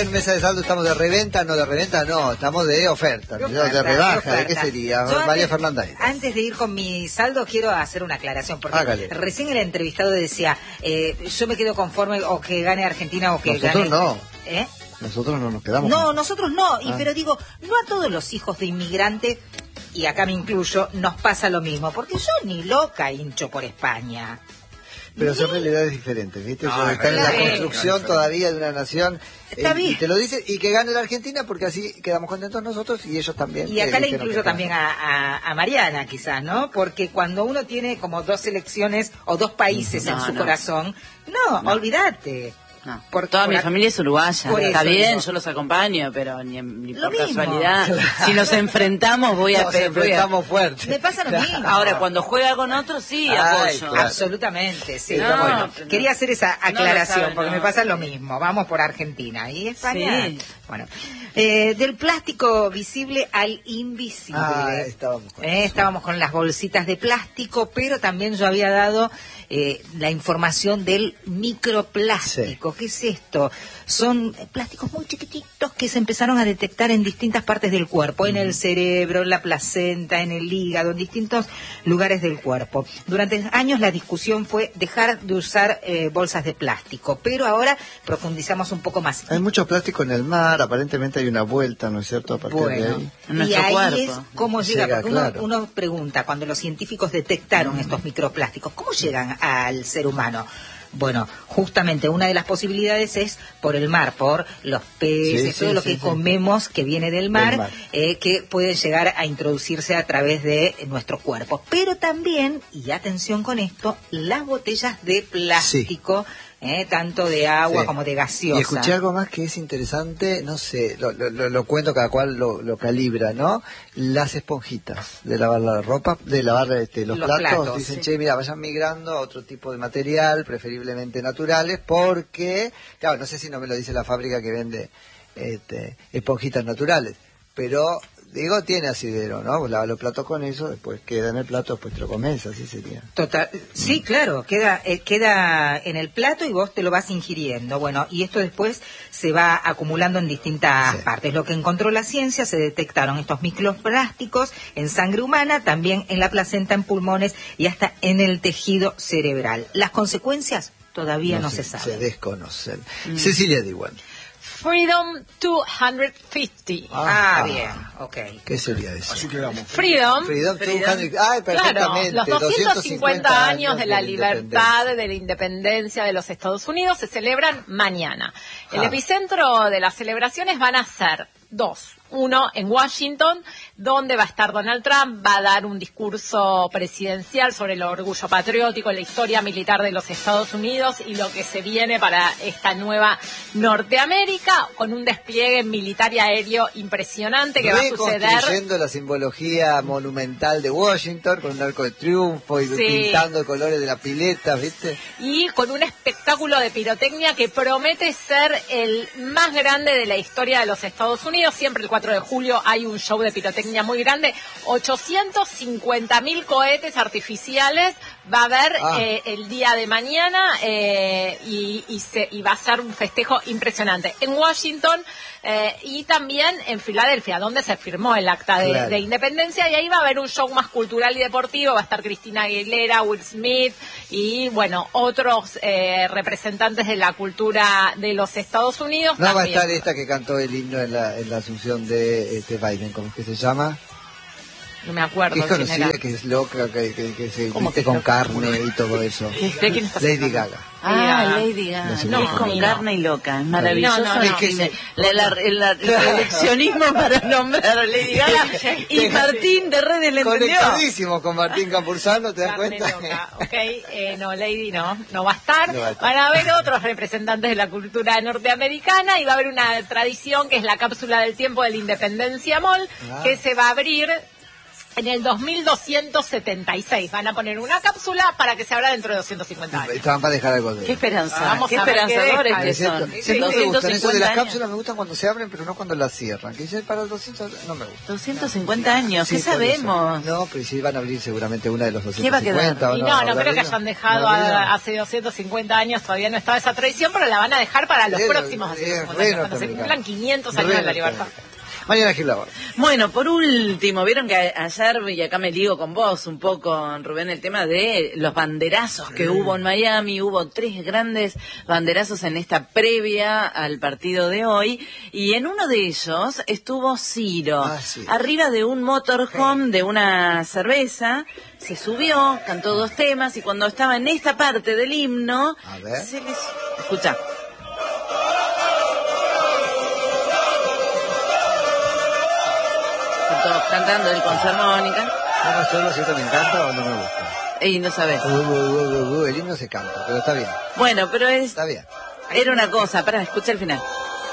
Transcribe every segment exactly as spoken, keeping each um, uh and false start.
en Mesa de Saldo estamos de reventa, no de reventa, no, estamos de oferta, de, oferta, de rebaja, de, oferta. ¿De qué sería? Yo María antes, Fernanda. Antes de ir con mi saldo, quiero hacer una aclaración, porque Hágale. recién el entrevistado decía, eh, yo me quedo conforme o que gane Argentina o que Nosotros gane... no. ¿Eh? Nosotros no nos quedamos. No, nosotros no, y ah. pero digo, no a todos los hijos de inmigrante, y acá me incluyo, nos pasa lo mismo, porque yo ni loca hincho por España. Pero son realidades diferentes, ¿viste? No, están en la construcción no, todavía de una nación. Está eh, bien. Y te lo dice, y que gane la Argentina, porque así quedamos contentos nosotros y ellos también. Y acá le incluyo también a, a, a Mariana, quizás, ¿no? Porque cuando uno tiene como dos selecciones o dos países no, en su no. corazón, no, no. olvídate. No, por toda por mi familia es uruguaya, está eso, bien, yo los acompaño, pero ni, ni por mismo. casualidad. Claro. Si nos enfrentamos, voy a... Nos enfrentamos fuerte. Me pasa lo claro. mismo. Ahora, cuando juega con otros, sí, Ay, apoyo. Claro. Absolutamente, sí. No, bueno, no, quería hacer esa aclaración, no saben, porque no. me pasa lo mismo. Vamos por Argentina. ¿Y España? Sí. Bueno, eh, del plástico visible al invisible. Ah, estábamos con, eh, estábamos con las bolsitas de plástico, pero también yo había dado eh, la información del microplástico. Sí. ¿Qué es esto? Son plásticos muy chiquititos que se empezaron a detectar en distintas partes del cuerpo, en el cerebro, en la placenta, en el hígado, en distintos lugares del cuerpo. Durante años la discusión fue dejar de usar eh, bolsas de plástico, pero ahora profundizamos un poco más. Hay mucho plástico en el mar, aparentemente hay una vuelta, ¿no es cierto? A partir bueno, de ahí. En y ahí cuerpo. es cómo llega, llega porque claro. uno, uno pregunta, cuando los científicos detectaron mm. estos microplásticos, ¿cómo llegan al ser humano? Bueno, justamente una de las posibilidades es por el mar, por los peces, sí, todo sí, lo sí, que sí. comemos que viene del mar, mar. Eh, que pueden llegar a introducirse a través de nuestro cuerpo. Pero también, y atención con esto, las botellas de plástico, sí. Eh, tanto de agua sí. como de gaseosa. Y escuché algo más que es interesante, no sé, lo, lo, lo cuento, cada cual lo, lo calibra, ¿no? Las esponjitas de lavar la ropa, de lavar este, los, los platos, platos, dicen, sí. che, mira, vayan migrando a otro tipo de material, preferiblemente naturales, porque, claro, no sé si no me lo dice la fábrica que vende este, esponjitas naturales, pero... Digo, tiene asidero, ¿no? Vos lavas los platos con eso, después queda en el plato, después te lo comes, así sería. Total, sí, claro, queda eh, queda en el plato y vos te lo vas ingiriendo. Bueno, y esto después se va acumulando en distintas sí. partes. Lo que encontró la ciencia, se detectaron estos microplásticos en sangre humana, también en la placenta, en pulmones y hasta en el tejido cerebral. Las consecuencias todavía no, no se, se saben. Se desconocen. Mm. Cecilia Diwan. Freedom doscientos cincuenta. Ah, ah, bien, ok. ¿Qué sería eso? Así quedamos. Freedom. Freedom, Freedom. Ah, perfectamente. Claro, los doscientos cincuenta años de la libertad, de la independencia de los Estados Unidos se celebran mañana. El ah. epicentro de las celebraciones van a ser dos. Uno en Washington, donde va a estar Donald Trump, va a dar un discurso presidencial sobre el orgullo patriótico, la historia militar de los Estados Unidos y lo que se viene para esta nueva Norteamérica, con un despliegue militar y aéreo impresionante que va a suceder. Reconstruyendo la simbología monumental de Washington, con un arco de triunfo y sí. pintando colores de la pileta, ¿viste? Y con un espectáculo de pirotecnia que promete ser el más grande de la historia de los Estados Unidos. Siempre el cuatro de julio hay un show de pirotecnia muy grande, ochocientos cincuenta mil cohetes artificiales va a haber ah. eh, el día de mañana eh, y, y, se, y va a ser un festejo impresionante en Washington eh, y también en Filadelfia, donde se firmó el acta de, claro. de independencia, y ahí va a haber un show más cultural y deportivo, va a estar Cristina Aguilera, Will Smith y bueno, otros eh, representantes de la cultura de los Estados Unidos. No también. Va a estar esta que cantó el himno en la, en la asunción de este Biden, ¿cómo es que se llama? No me acuerdo. Que es conocida, que es loca, que, que, que se viste con carne y todo eso. ¿De quién estás Lady Gaga. Ah, Lady Gaga. No, no, es con no. carne y loca, es maravilloso. No, no, no. Es que se... la, la, la, el seleccionismo para nombrar a Lady Gaga y Martín de Red del entendió. Conectadísimo con Martín Campuzano, ¿te das carne cuenta? Loca. Ok, eh, no, Lady no, no va a estar. No va a estar. Van a haber otros representantes de la cultura norteamericana y va a haber una tradición que es la cápsula del tiempo de la Independencia Mall, ah. que se va a abrir en el dos mil doscientos setenta y seis. Van a poner una cápsula para que se abra dentro de doscientos cincuenta años. Estaban para dejar algo de... Qué esperanza, Vamos qué a ver esperanzadores qué que Sí, son. sí, Sí, sí, no me gustan. Eso de las años. cápsulas me gustan cuando se abren, pero no cuando las cierran. Que dice para doscientos, no me gusta. doscientos cincuenta años, Sí, ¿qué por sabemos? eso. No, pero sí van a abrir seguramente una de los ¿Qué va a doscientos cincuenta. quedar? ¿O Y no, no, no ¿Habrá creo que habido? hayan dejado ¿No habrá habido? a- hace doscientos cincuenta años, todavía no estaba esa tradición, pero la van a dejar para los Bien, próximos bien, doscientos cincuenta re años, cuando se norteamericano. cumplan quinientos años Re de la libertad. Mañana Gil Labor. Bueno, por último, vieron que a- ayer, y acá me ligo con vos un poco, Rubén, el tema de los banderazos que hubo en Miami. Hubo tres grandes banderazos en esta previa al partido de hoy, y en uno de ellos estuvo Ciro, Ah, sí. arriba de un motorhome de una cerveza. Se subió, cantó dos temas, y cuando estaba en esta parte del himno, A ver. se les... Escucha. Cantó- cantando él con su armónica. No, no, solo si esto me encanta o no me gusta. Y no sabes. Uh, uh, uh, uh, el himno se canta, pero está bien. Bueno, pero es, Está bien. era una cosa. Pará, escucha el final.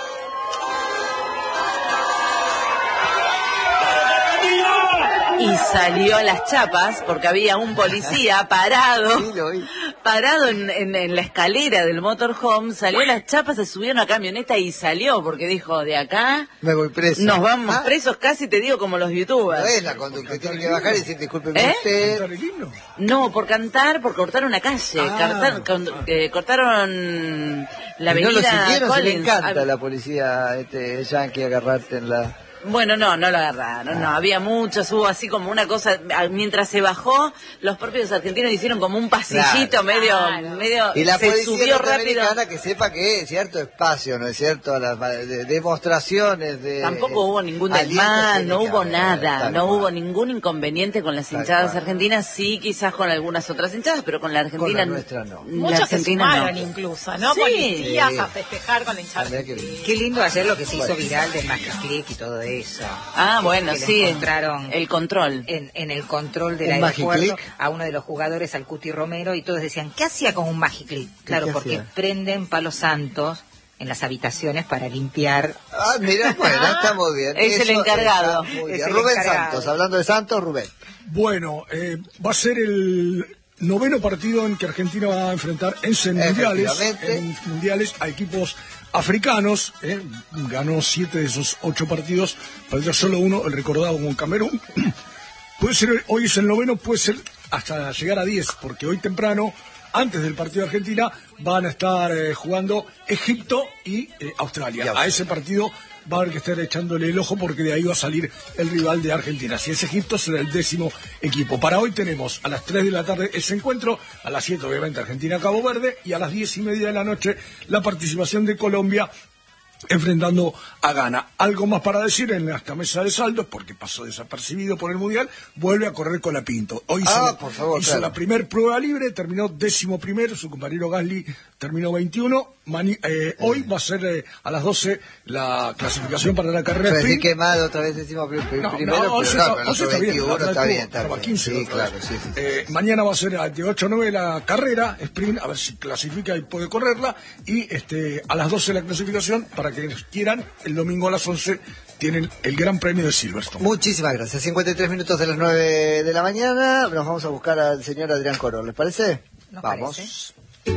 Y salió a las chapas porque había un policía parado, Sí, lo oí. parado en, en- en la escalera del motorhome. Salió a las chapas, se subió a una camioneta y salió porque dijo, de acá Me voy preso. nos vamos Ah, presos, casi te digo como los No youtubers. es la conducta, tiene que bajar y decir discúlpeme ¿Eh? usted. ¿Cantar el himno? No, por cantar, por cortar una calle. Ah. Cortar- con- eh, cortaron la Y no lo avenida siguieron, se le Collins. encanta Ah, a la policía este, yankee agarrarte en la... Bueno, no, no lo agarraron, no, había muchos, hubo así como una cosa, a- mientras se bajó, los propios argentinos hicieron como un pasillito Claro. medio, Claro. medio, Y la se policía subió rápido. norteamericana que sepa que es cierto espacio, ¿no es cierto? Las de- demostraciones de... Tampoco hubo ningún aliento desmán, tiene no que hubo haber, nada, tal no cual. hubo ningún inconveniente con las Tal hinchadas cual. argentinas, sí, quizás con algunas otras hinchadas, pero con la Argentina... la nuestra no. la Muchos se Argentina sumaron no. incluso, ¿no? Sí. Policías Sí. a festejar con la hinchada. Mirá qué bien. Qué lindo ayer lo que se hizo viral del Magic Click y todo eso. Ah, bueno, Que lo sí, encontraron el control. en, en el control del ¿Un Magic aeropuerto Click? a uno de los jugadores, al Cuti Romero, y todos decían, ¿qué hacía con un Magic Click? Claro, qué porque hacía? prenden palos santos en las habitaciones para limpiar. Ah, mira, bueno, está muy bien. Es el Eso encargado. está muy Es bien. el Rubén encargado. Santos, hablando de Santos, Rubén. Bueno, eh, va a ser el noveno partido en que Argentina va a enfrentar en mundiales, Efectivamente. en mundiales a equipos africanos. eh, ganó siete de esos ocho partidos, perdió solo uno, el recordado como Camerún. Puede ser, hoy es el noveno, puede ser hasta llegar a diez, porque hoy temprano, antes del partido de Argentina, van a estar eh, jugando Egipto y eh, Australia. Y Australia. A ese partido va a haber que estar echándole el ojo porque de ahí va a salir el rival de Argentina. Si es Egipto, será el décimo equipo. Para hoy tenemos a las tres de la tarde ese encuentro, a las siete obviamente Argentina-Cabo Verde, y a las diez y media de la noche la participación de Colombia enfrentando a Ghana. Algo más para decir en esta mesa de saldos, porque pasó desapercibido por el Mundial, vuelve a correr con la Pinto. Hoy hizo, Ah, por favor, hizo claro. la primer prueba libre, terminó décimo primero, su compañero Gasly terminó veintiuno. Mani- eh, hoy va a ser eh, a las doce la clasificación para la carrera Yo decir sprint. que más otra vez decimos pri- pri- No, primero, no, pero eso claro, está, pero eso los está bien, veintiuno la otra está vez bien, tuvo- está estaba bien. quince la Sí, otra claro, vez. sí, sí. Eh, mañana va a ser de ocho a nueve la carrera sprint, a ver si clasifica y puede correrla, y este a las doce la clasificación, para que quieran, el domingo a las once tienen el Gran Premio de Silverstone. Muchísimas gracias. cincuenta y tres minutos de las nueve de la mañana. Nos vamos a buscar al señor Adrián Corol. ¿Les parece? Nos Vamos.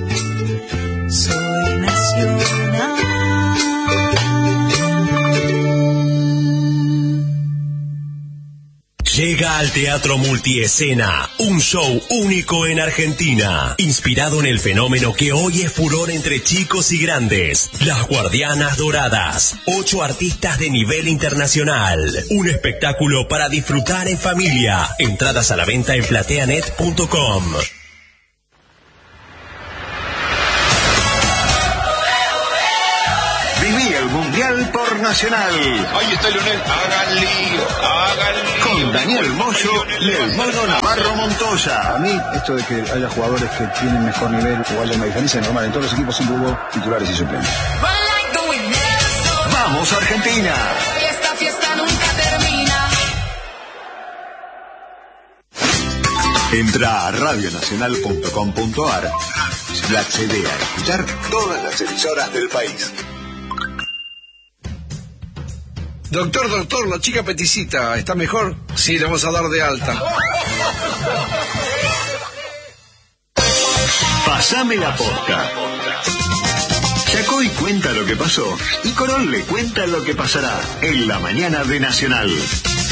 Soy nacional. Llega al Teatro Multiescena, un show único en Argentina, inspirado en el fenómeno que hoy es furor entre chicos y grandes, Las Guardianas Doradas, ocho artistas de nivel internacional, un espectáculo para disfrutar en familia, entradas a la venta en plateanet punto com. Viví el Mundial por Nacional. Ahí está Leonel, hagan lío, hagan lío. Con Daniel Moyo y el Mono Navarro Montoya. A mí, esto de que haya jugadores que tienen mejor nivel o haya una diferencia es normal. En todos los equipos siempre hubo titulares y suplentes. Vamos Argentina. Esta fiesta nunca termina. Entra a radio nacional punto com punto ar y accede a escuchar todas las emisoras del país. Doctor, doctor, la chica peticita, ¿está mejor? Sí, le vamos a dar de alta. Pasame la posta. Chacoy cuenta lo que pasó y Corol le cuenta lo que pasará en la mañana de Nacional.